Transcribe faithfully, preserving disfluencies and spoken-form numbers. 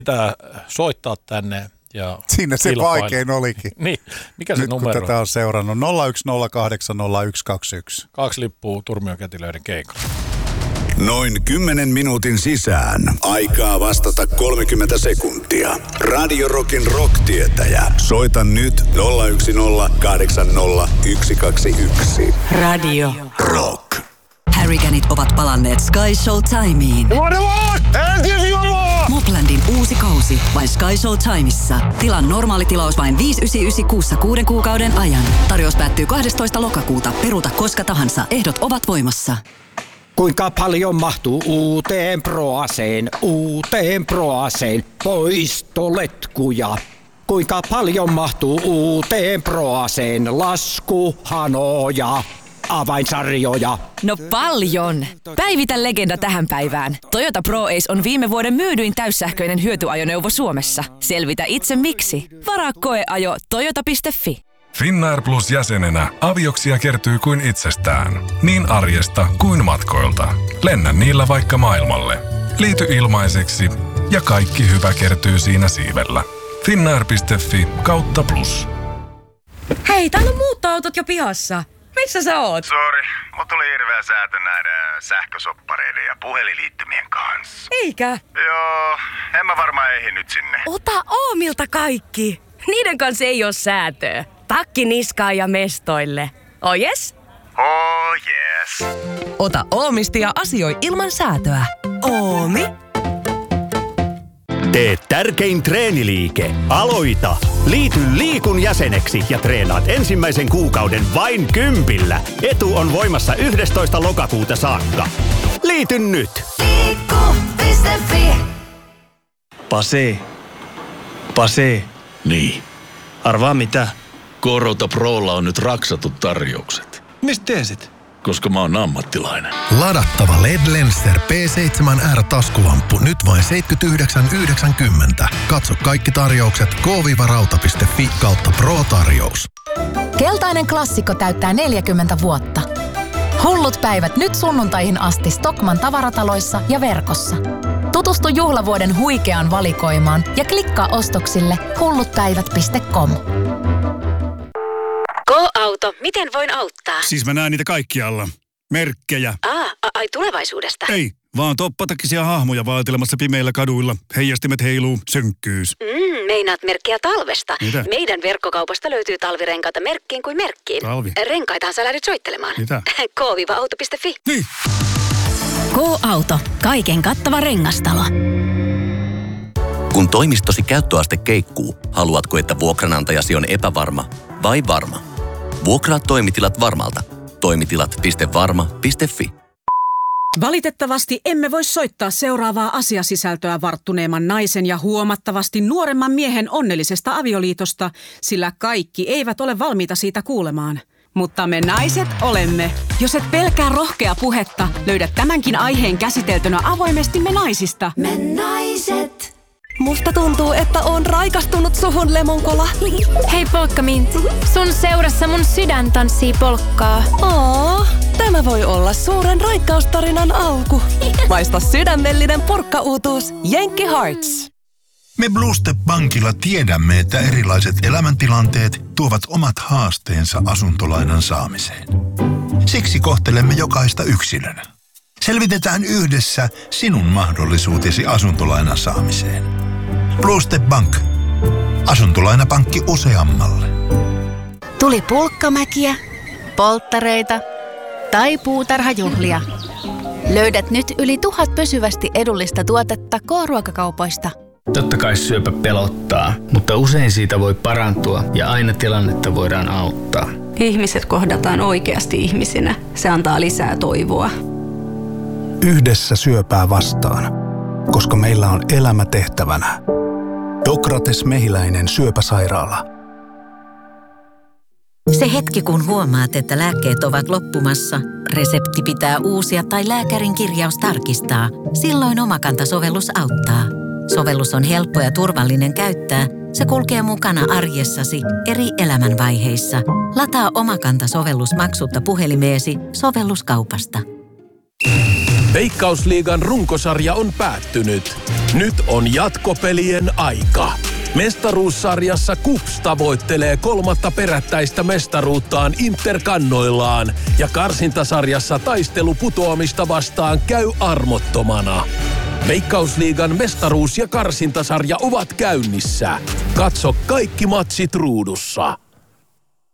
pitää soittaa tänne ja siinä se kilpailla. vaikein olikin. Niin, mikä se nyt, numero? Nyt kun tätä on seurannut nolla yksi nolla kahdeksan nolla yksi kaksi yksi. Kaksi lippua Turmiokätilöiden keikalla. Noin kymmenen minuutin sisään. Aikaa vastata kolmekymmentä sekuntia. Radio Rockin rock-tietäjä. Soita nyt nolla yksi nolla kahdeksan nolla yksi kaksi yksi. Radio Rock. Harriganit ovat palanneet Sky Showtimeen. Moplandin uusi kausi vain Sky Showtimeissa. Tilan normaali tilaus vain viisi yhdeksänkymmentäyhdeksän kuussa kuuden kuukauden ajan. Tarjous päättyy kahdestoista lokakuuta. Peruuta koska tahansa. Ehdot ovat voimassa. Kuinka paljon mahtuu uuteen Proaseen, uuteen Proaseen poistoletkuja? Kuinka paljon mahtuu uuteen Proaseen laskuhanoja, avainsarjoja? No paljon! Päivitä legenda tähän päivään. Toyota ProAce on viime vuoden myydyin täyssähköinen hyötyajoneuvo Suomessa. Selvitä itse miksi. Varaa koeajo toyota piste fi. Finnair Plus jäsenenä avioksia kertyy kuin itsestään. Niin arjesta kuin matkoilta. Lennä niillä vaikka maailmalle. Liity ilmaiseksi ja kaikki hyvä kertyy siinä siivellä. Finnair piste fi kautta plus. Hei, täällä on muuttoautot jo pihassa. Missä sä oot? Sori, mut tuli hirveä säätö näiden sähkösoppareiden ja puhelinliittymien kanssa. Eikä? Joo, en mä varmaan ehdi nyt sinne. Ota Oomilta kaikki. Niiden kanssa ei oo säätöä. Takki niskaan ja mestoille. Oh yes? Oh yes. Ota Oomista ja asioi ilman säätöä. Oomi? Tee tärkein treeniliike. Aloita! Liity Liikun jäseneksi ja treenaat ensimmäisen kuukauden vain kympillä. Etu on voimassa yhdestoista lokakuuta saakka. Liity nyt! Liikku piste fi. Pase. Pase. Niin. Arvaa mitä? Korota Prolla on nyt raksatut tarjoukset. Mistä tiesit? Koska mä oon ammattilainen. Ladattava L E D Lenser P seitsemän R -taskulamppu nyt vain seitsemänkymmentäyhdeksän yhdeksänkymmentä. Katso kaikki tarjoukset k rauta piste fi kautta pro-tarjous. Keltainen klassikko täyttää neljäkymmentä vuotta. Hullut päivät nyt sunnuntaihin asti Stockmann tavarataloissa ja verkossa. Tutustu juhlavuoden huikeaan valikoimaan ja klikkaa ostoksille hullutpäivät piste com. Go-auto, miten voin auttaa? Siis mä näen niitä kaikkialla. Merkkejä. Aa, ai tulevaisuudesta? Ei, vaan toppatakisia hahmoja vaeltelemassa pimeillä kaduilla. Heijastimet heiluu, sönkkyys. Mm, meinaat merkkejä talvesta. Mitä? Meidän verkkokaupasta löytyy talvirenkaita merkkiin kuin merkkiin. Talvi? Renkaitahan sä lähdet soittelemaan. Mitä? k auto piste fi. Niin. Go-auto. Kaiken kattava rengastalo. Kun toimistosi käyttöaste keikkuu, haluatko, että vuokranantajasi on epävarma vai varma? Vuokraa toimitilat Varmalta. Toimitilat piste varma piste fi. Valitettavasti emme voi soittaa seuraavaa asiasisältöä varttuneemman naisen ja huomattavasti nuoremman miehen onnellisesta avioliitosta, sillä kaikki eivät ole valmiita siitä kuulemaan. Mutta me naiset olemme. Jos et pelkää rohkea puhetta, löydät tämänkin aiheen käsiteltynä avoimesti Me naisista. Me naiset. Musta tuntuu, että on raikastunut suhun, Lemonkola. Hei Polkkamint, sun seurassa mun sydän tanssii polkkaa. Oo, tämä voi olla suuren raikkaustarinan alku. Maista sydämellinen porkkauutuus, Jenkki Hearts. Me Blue Step Bankilla tiedämme, että erilaiset elämäntilanteet tuovat omat haasteensa asuntolainan saamiseen. Siksi kohtelemme jokaista yksilönä. Selvitetään yhdessä sinun mahdollisuutesi asuntolainan saamiseen. Blue Step Bank. Asuntolainapankki useammalle. Tuli pulkkamäkiä, polttareita tai puutarhajuhlia. Löydät nyt yli tuhat pysyvästi edullista tuotetta K-ruokakaupoista. Totta kai syöpä pelottaa, mutta usein siitä voi parantua ja aina tilannetta voidaan auttaa. Ihmiset kohdataan oikeasti ihmisinä. Se antaa lisää toivoa. Yhdessä syöpää vastaan, koska meillä on elämä tehtävänä. Dokrates Mehiläinen syöpäsairaala. Se hetki, kun huomaat, että lääkkeet ovat loppumassa, resepti pitää uusia tai lääkärin kirjaus tarkistaa. Silloin Omakanta-sovellus auttaa. Sovellus on helppo ja turvallinen käyttää. Se kulkee mukana arjessasi eri elämänvaiheissa. Lataa Omakanta-sovellus maksutta puhelimeesi sovelluskaupasta. Veikkausliigan runkosarja on päättynyt. Nyt on jatkopelien aika. Mestaruussarjassa KuPS tavoittelee kolmatta perättäistä mestaruuttaan Interkannoillaan ja karsintasarjassa taistelu putoamista vastaan käy armottomana. Veikkausliigan mestaruus- ja karsintasarja ovat käynnissä. Katso kaikki matsit ruudussa.